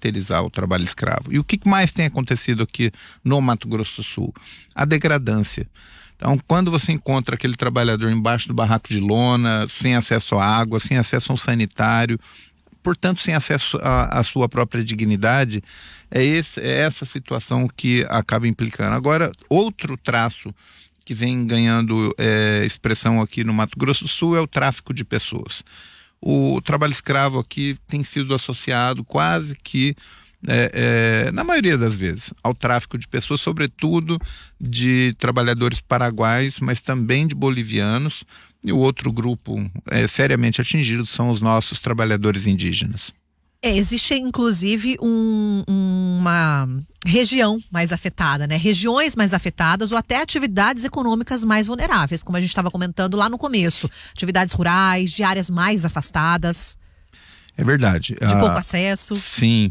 caracterizar o trabalho escravo. E o que mais tem acontecido aqui no Mato Grosso do Sul? A degradância. Então, quando você encontra aquele trabalhador embaixo do barraco de lona, sem acesso à água, sem acesso a um sanitário, portanto, sem acesso à sua própria dignidade, é essa situação que acaba implicando. Agora, outro traço que vem ganhando expressão aqui no Mato Grosso do Sul é o tráfico de pessoas. O trabalho escravo aqui tem sido associado quase que, na maioria das vezes, ao tráfico de pessoas, sobretudo de trabalhadores paraguaios, mas também de bolivianos. E o outro grupo seriamente atingido são os nossos trabalhadores indígenas. Existe inclusive uma região mais afetada, né? Regiões mais afetadas ou até atividades econômicas mais vulneráveis, como a gente estava comentando lá no começo. Atividades rurais, de áreas mais afastadas. É verdade. De pouco acesso. Sim.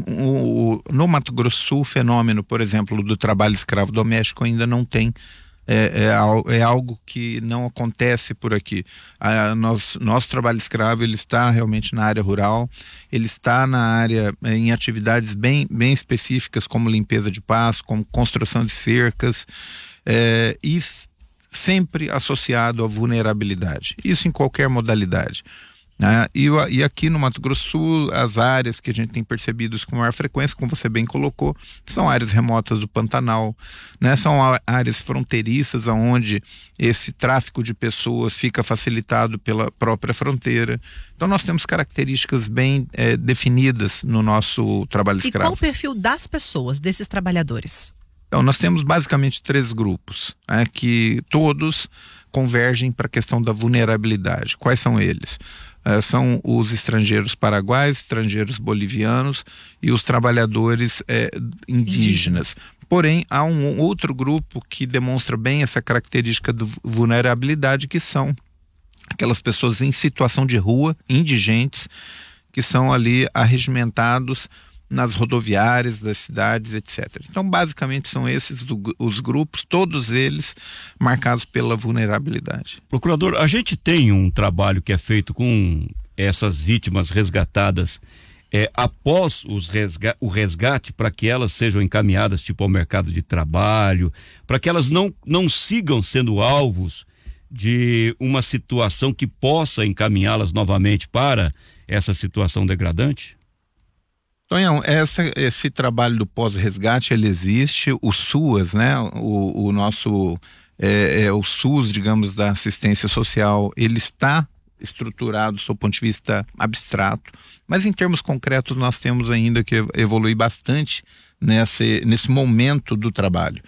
No Mato Grosso do Sul, o fenômeno, por exemplo, do trabalho escravo doméstico ainda não tem. É algo que não acontece por aqui. Nosso trabalho escravo, ele está realmente na área rural, ele está na área em atividades bem específicas, como limpeza de pasto, como construção de cercas, e sempre associado à vulnerabilidade. Isso em qualquer modalidade. E aqui no Mato Grosso do Sul, as áreas que a gente tem percebido com maior frequência, como você bem colocou, são áreas remotas do Pantanal, né? São áreas fronteiriças onde esse tráfico de pessoas fica facilitado pela própria fronteira. Então nós temos características bem definidas no nosso trabalho escravo. E qual o perfil das pessoas, desses trabalhadores? Então nós temos basicamente 3 grupos, que todos convergem para a questão da vulnerabilidade. Quais são eles? São os estrangeiros paraguaios, estrangeiros bolivianos e os trabalhadores indígenas. Porém, há um outro grupo que demonstra bem essa característica de vulnerabilidade, que são aquelas pessoas em situação de rua, indigentes, que são ali arregimentados nas rodoviárias das cidades, etc. Então, basicamente, são esses os grupos, todos eles marcados pela vulnerabilidade. Procurador, a gente tem um trabalho que é feito com essas vítimas resgatadas após o resgate, para que elas sejam encaminhadas tipo ao mercado de trabalho, para que elas não sigam sendo alvos de uma situação que possa encaminhá-las novamente para essa situação degradante? Tonhão, esse trabalho do pós-resgate, ele existe, o SUAS, né, o nosso, o SUS, digamos, da assistência social, ele está estruturado do ponto de vista abstrato, mas em termos concretos nós temos ainda que evoluir bastante nesse momento do trabalho.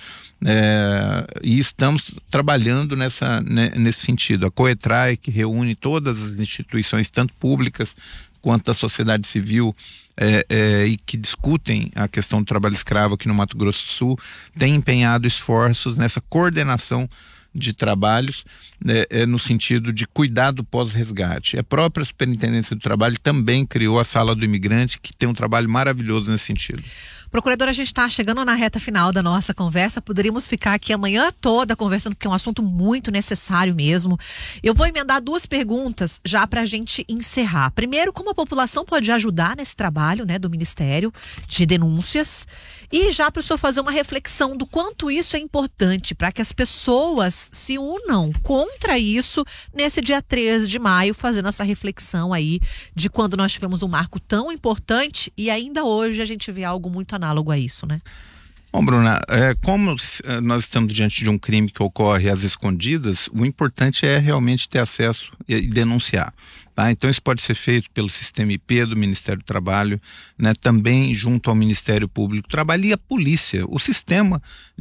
E estamos trabalhando nesse sentido. A COETRAI, que reúne todas as instituições, tanto públicas quanto da sociedade civil, e que discutem a questão do trabalho escravo aqui no Mato Grosso do Sul, tem empenhado esforços nessa coordenação de trabalhos, no sentido de cuidar do pós-resgate. A própria Superintendência do Trabalho também criou a Sala do Imigrante, que tem um trabalho maravilhoso nesse sentido. Procuradora, a gente está chegando na reta final da nossa conversa. Poderíamos ficar aqui a manhã toda conversando, porque é um assunto muito necessário mesmo. Eu vou emendar 2 perguntas já para a gente encerrar. Primeiro, como a população pode ajudar nesse trabalho, né, do Ministério de Denúncias? E já para o senhor fazer uma reflexão do quanto isso é importante para que as pessoas se unam contra isso nesse dia 13 de maio, fazendo essa reflexão aí de quando nós tivemos um marco tão importante e ainda hoje a gente vê algo muito análogo a isso, né? Bom, Bruna, como nós estamos diante de um crime que ocorre às escondidas, o importante é realmente ter acesso e denunciar. Tá? Então isso pode ser feito pelo sistema IP do Ministério do Trabalho, né? Também junto ao Ministério Público do Trabalho e a polícia, o sistema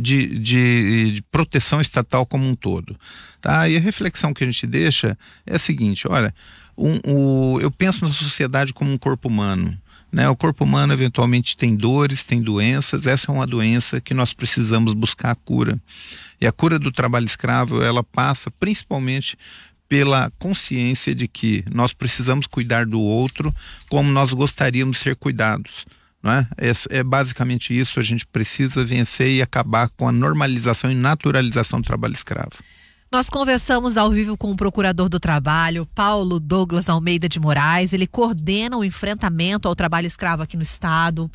de proteção estatal como um todo. Tá? E a reflexão que a gente deixa é a seguinte: olha, eu penso na sociedade como um corpo humano. Né? O corpo humano eventualmente tem dores, tem doenças. Essa é uma doença que nós precisamos buscar a cura. E a cura do trabalho escravo, ela passa principalmente pela consciência de que nós precisamos cuidar do outro como nós gostaríamos de ser cuidados. Não é? É basicamente isso. A gente precisa vencer e acabar com a normalização e naturalização do trabalho escravo. Nós conversamos ao vivo com o Procurador do Trabalho, Paulo Douglas Almeida de Moraes. Ele coordena o enfrentamento ao trabalho escravo aqui no estado.